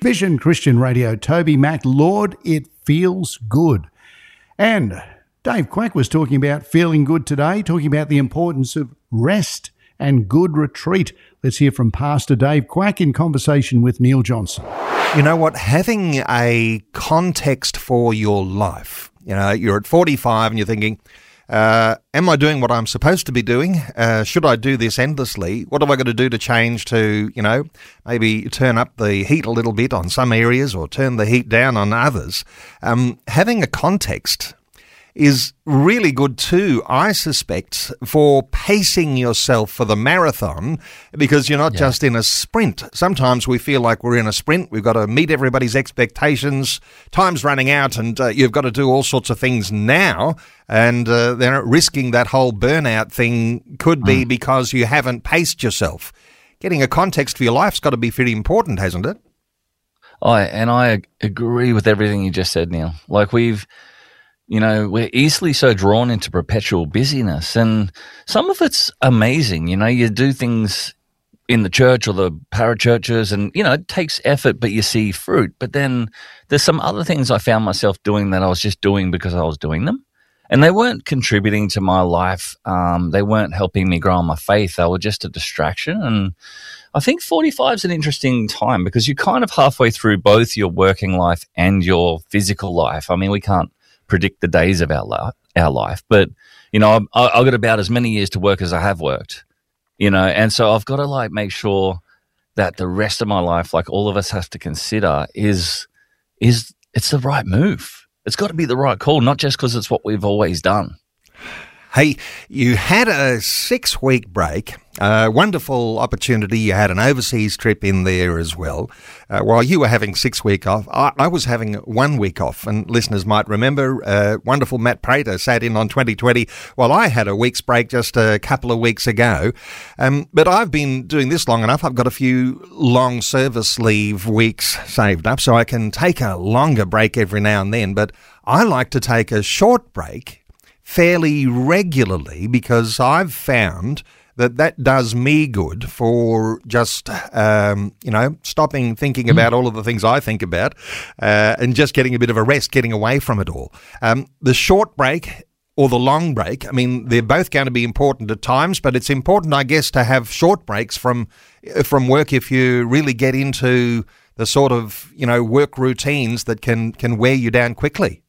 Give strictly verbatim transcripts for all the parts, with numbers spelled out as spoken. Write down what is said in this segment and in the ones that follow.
Vision Christian Radio, Toby Mac, Lord, it feels good. And Dave Quack was talking about feeling good today, talking about the importance of rest and good retreat. Let's hear from Pastor Dave Quack in conversation with Neil Johnson. You know what? Having a context for your life. You know, you're at forty-five and you're thinking, uh, am I doing what I'm supposed to be doing? Uh, should I do this endlessly? What have I got to do to change to, you know, maybe turn up the heat a little bit on some areas or turn the heat down on others? Um, having a context is really good too, I suspect, for pacing yourself for the marathon, because you're not yeah. just in a sprint. Sometimes we feel like we're in a sprint. We've got to meet everybody's expectations. Time's running out and uh, you've got to do all sorts of things now. And uh, then risking that whole burnout thing could be mm. because you haven't paced yourself. Getting a context for your life's got to be pretty important, hasn't it? Oh, and I agree with everything you just said, Neil. Like we've... You know, we're easily so drawn into perpetual busyness, and some of it's amazing. You know, you do things in the church or the parachurches and, you know, it takes effort, but you see fruit. But then there's some other things I found myself doing that I was just doing because I was doing them, and they weren't contributing to my life. Um, they weren't helping me grow in my faith. They were just a distraction. And I think forty-five is an interesting time because you're kind of halfway through both your working life and your physical life. I mean, we can't predict the days of our life, our life. But, you know, I've, I've got about as many years to work as I have worked, you know, and so I've got to like make sure that the rest of my life, like all of us have to consider is, is it's the right move. It's got to be the right call, not just because it's what we've always done. Hey, you had a six-week break, a wonderful opportunity. You had an overseas trip in there as well. Uh, while you were having six weeks off, I, I was having one week off. And listeners might remember, uh, wonderful Matt Prater sat in on twenty twenty while I had a week's break just a couple of weeks ago. Um, but I've been doing this long enough. I've got a few long service leave weeks saved up, so I can take a longer break every now and then. But I like to take a short break fairly regularly because I've found that that does me good for just, um, you know, stopping thinking about all of the things I think about uh, and just getting a bit of a rest, getting away from it all. Um, the short break or the long break, I mean, they're both going to be important at times, but it's important, I guess, to have short breaks from from work if you really get into the sort of, you know, work routines that can, can wear you down quickly.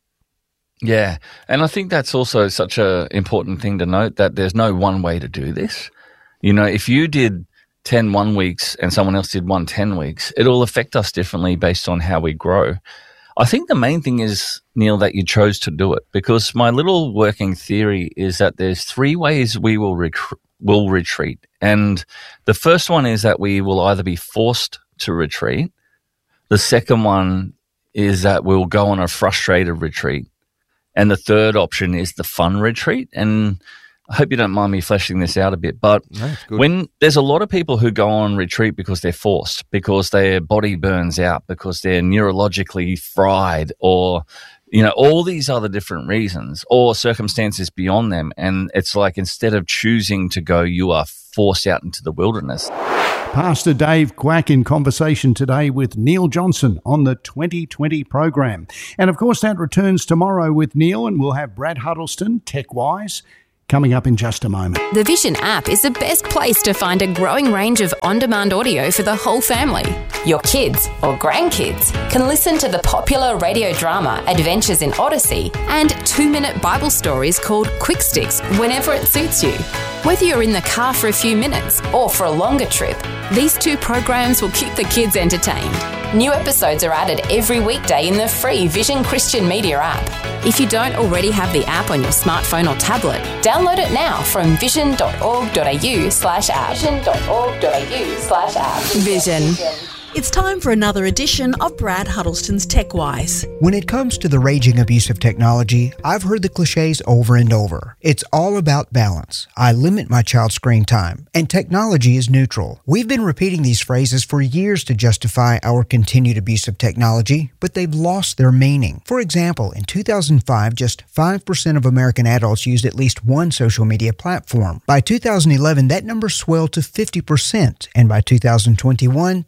Yeah, and I think that's also such an important thing to note that there's no one way to do this. You know, if you did ten one weeks and someone else did one ten weeks, it'll affect us differently based on how we grow. I think the main thing is, Neil, that you chose to do it, because my little working theory is that there's three ways we will rec- will retreat. And the first one is that we will either be forced to retreat. The second one is that we'll go on a frustrated retreat. And the third option is the fun retreat. And I hope you don't mind me fleshing this out a bit, but no, when there's a lot of people who go on retreat because they're forced, because their body burns out, because they're neurologically fried, or, you know, all these other different reasons or circumstances beyond them. And it's like instead of choosing to go, you are forced out into the wilderness. Pastor Dave Quack in conversation today with Neil Johnson on the twenty twenty program. And of course, that returns tomorrow with Neil, and we'll have Brad Huddleston, TechWise, coming up in just a moment. The Vision app is the best place to find a growing range of on-demand audio for the whole family. Your kids or grandkids can listen to the popular radio drama Adventures in Odyssey and two-minute Bible stories called Quick Sticks whenever it suits you. Whether you're in the car for a few minutes or for a longer trip, these two programs will keep the kids entertained. New episodes are added every weekday in the free Vision Christian Media app. If you don't already have the app on your smartphone or tablet, download it now from vision.org.au slash app. vision.org.au slash app. Vision. It's time for another edition of Brad Huddleston's TechWise. When it comes to the raging abuse of technology, I've heard the cliches over and over. It's all about balance. I limit my child's screen time, and technology is neutral. We've been repeating these phrases for years to justify our continued abuse of technology, but they've lost their meaning. For example, in two thousand five, just five percent of American adults used at least one social media platform. By two thousand eleven, that number swelled to fifty percent, and by two thousand twenty-one, that figure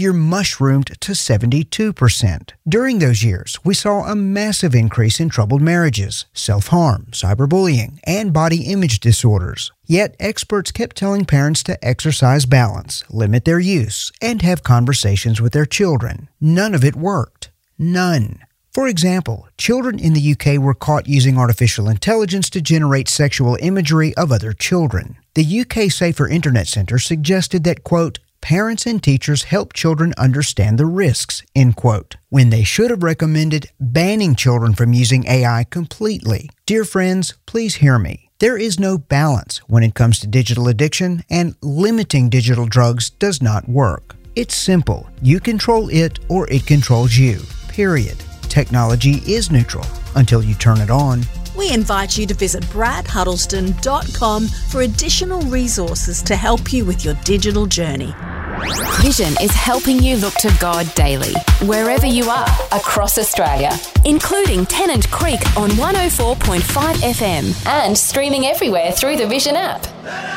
behavior mushroomed to seventy-two percent. During those years, we saw a massive increase in troubled marriages, self-harm, cyberbullying, and body image disorders. Yet, experts kept telling parents to exercise balance, limit their use, and have conversations with their children. None of it worked. None. For example, children in the U K were caught using artificial intelligence to generate sexual imagery of other children. The U K Safer Internet Centre suggested that, quote, parents and teachers help children understand the risks, end quote, when they should have recommended banning children from using A I completely. Dear friends, please hear me. There is no balance when it comes to digital addiction, and limiting digital drugs does not work. It's simple. You control it or it controls you. Period. Technology is neutral until you turn it on. We invite you to visit brad huddleston dot com for additional resources to help you with your digital journey. Vision is helping you look to God daily, wherever you are across Australia, including Tennant Creek on one oh four point five F M and streaming everywhere through the Vision app.